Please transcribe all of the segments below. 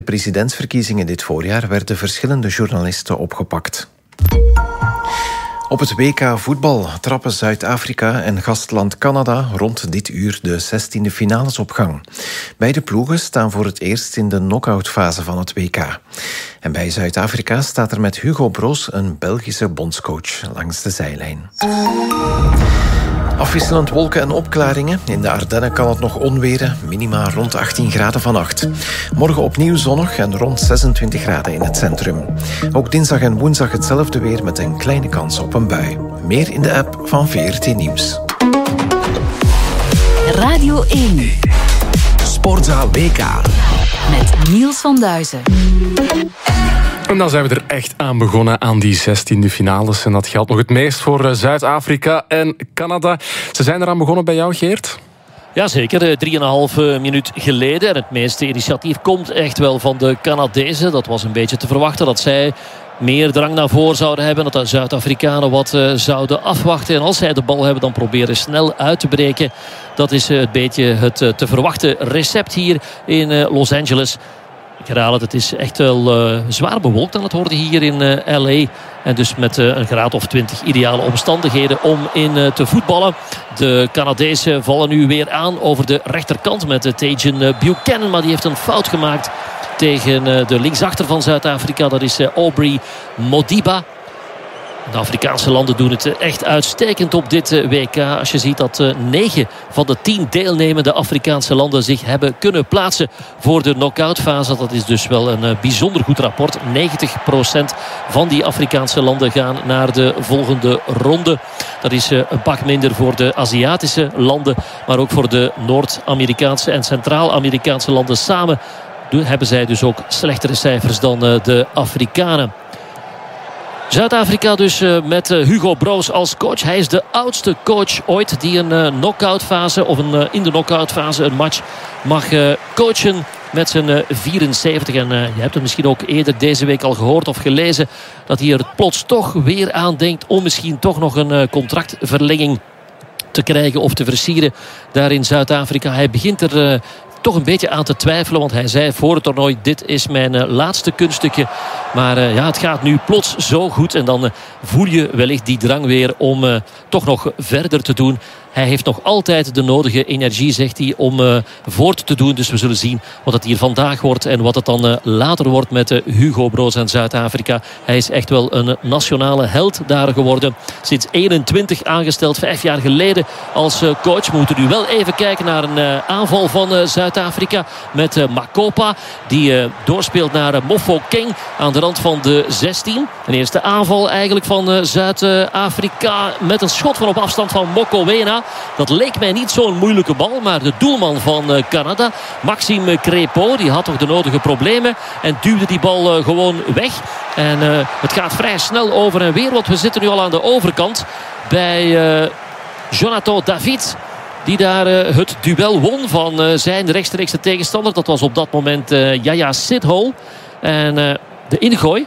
presidentsverkiezingen dit voorjaar werden verschillende journalisten opgepakt. Op het WK voetbal trappen Zuid-Afrika en gastland Canada rond dit uur de 16e finales op gang. Beide ploegen staan voor het eerst in de knock-outfase van het WK. En bij Zuid-Afrika staat er met Hugo Broos een Belgische bondscoach langs de zijlijn. Afwisselend wolken en opklaringen. In de Ardennen kan het nog onweren. Minima rond 18 graden vannacht. Morgen opnieuw zonnig en rond 26 graden in het centrum. Ook dinsdag en woensdag hetzelfde weer met een kleine kans op een bui. Meer in de app van VRT Nieuws. Radio 1. Sportzaal WK. Met Niels van Duizen. En dan zijn we er echt aan begonnen aan die 16e finales. En dat geldt nog het meest voor Zuid-Afrika en Canada. Ze zijn eraan begonnen bij jou, Geert? Jazeker, 3,5 minuut geleden. En het meeste initiatief komt echt wel van de Canadezen. Dat was een beetje te verwachten dat zij meer drang naar voren zouden hebben. Dat de Zuid-Afrikanen wat zouden afwachten. En als zij de bal hebben, dan proberen snel uit te breken. Dat is een beetje het te verwachten recept hier in Los Angeles. Ik herhaal het is echt wel zwaar bewolkt aan het worden hier in L.A. En dus met een graad of 20 ideale omstandigheden om in te voetballen. De Canadezen vallen nu weer aan over de rechterkant met Tajon Buchanan. Maar die heeft een fout gemaakt tegen de linksachter van Zuid-Afrika. Dat is Aubrey Modiba. De Afrikaanse landen doen het echt uitstekend op dit WK. Als je ziet dat 9 van de 10 deelnemende Afrikaanse landen zich hebben kunnen plaatsen voor de knock-outfase. Dat is dus wel een bijzonder goed rapport. 90% van die Afrikaanse landen gaan naar de volgende ronde. Dat is een pak minder voor de Aziatische landen. Maar ook voor de Noord-Amerikaanse en Centraal-Amerikaanse landen samen hebben zij dus ook slechtere cijfers dan de Afrikanen. Zuid-Afrika dus met Hugo Broos als coach. Hij is de oudste coach ooit die een knock-outfase of in de knock-outfase een match mag coachen met zijn 74. En je hebt het misschien ook eerder deze week al gehoord of gelezen dat hij er plots toch weer aan denkt om misschien toch nog een contractverlenging te krijgen of te versieren daar in Zuid-Afrika. Hij begint er toch een beetje aan te twijfelen, want hij zei voor het toernooi: dit is mijn laatste kunststukje. Maar het gaat nu plots zo goed en dan voel je wellicht die drang weer om toch nog verder te doen. Hij heeft nog altijd de nodige energie, zegt hij, om voort te doen. Dus we zullen zien wat het hier vandaag wordt en wat het dan later wordt met Hugo Broos en Zuid-Afrika. Hij is echt wel een nationale held daar geworden. Sinds 21 aangesteld, 5 jaar geleden als coach. We moeten nu wel even kijken naar een aanval van Zuid-Afrika met Makopa. Die doorspeelt naar Mofo King aan de rand van de 16. Een eerste aanval eigenlijk van Zuid-Afrika met een schot van op afstand van Mokoena. Dat leek mij niet zo'n moeilijke bal, maar de doelman van Canada, Maxime Crépeau, die had toch de nodige problemen en duwde die bal gewoon weg. En het gaat vrij snel over en weer, want we zitten nu al aan de overkant bij Jonathan David, die daar het duel won van zijn rechtstreekse tegenstander. Dat was op dat moment Yaya Sidhole. En de ingooi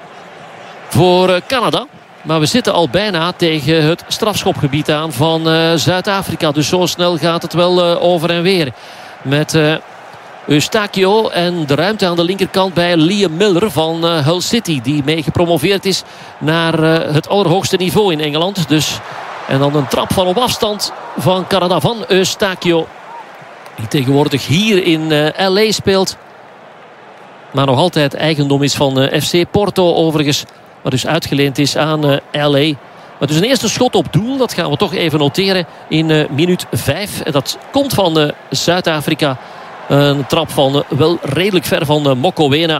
voor Canada. Maar we zitten al bijna tegen het strafschopgebied aan van Zuid-Afrika. Dus zo snel gaat het wel over en weer. Met Eustachio en de ruimte aan de linkerkant bij Liam Miller van Hull City. Die mee gepromoveerd is naar het allerhoogste niveau in Engeland. Dus, en dan een trap van op afstand van Canada van Eustachio. Die tegenwoordig hier in L.A. speelt. Maar nog altijd eigendom is van FC Porto overigens. Wat dus uitgeleend is aan L.A. Maar dus een eerste schot op doel. Dat gaan we toch even noteren in minuut 5. En dat komt van Zuid-Afrika. Een trap van wel redelijk ver van Mokoena.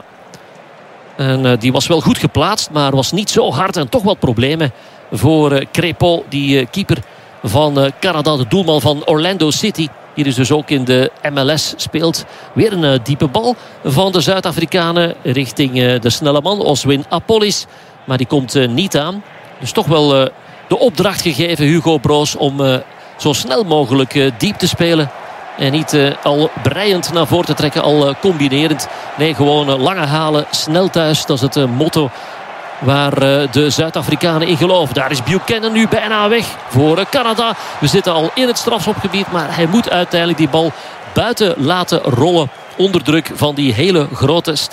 En die was wel goed geplaatst. Maar was niet zo hard. En toch wat problemen voor Crépeau. Die keeper van Canada. De doelman van Orlando City. Hier is dus ook in de MLS speelt. Weer een diepe bal van de Zuid-Afrikanen richting de snelle man Oswin Apollis. Maar die komt niet aan. Dus toch wel de opdracht gegeven, Hugo Broos, om zo snel mogelijk diep te spelen. En niet al breiend naar voren te trekken, al combinerend. Nee, gewoon lange halen, snel thuis. Dat is het motto waar de Zuid-Afrikanen in geloven. Daar is Buchanan nu bijna weg voor Canada. We zitten al in het strafschopgebied, maar hij moet uiteindelijk die bal buiten laten rollen. onder druk van die hele grote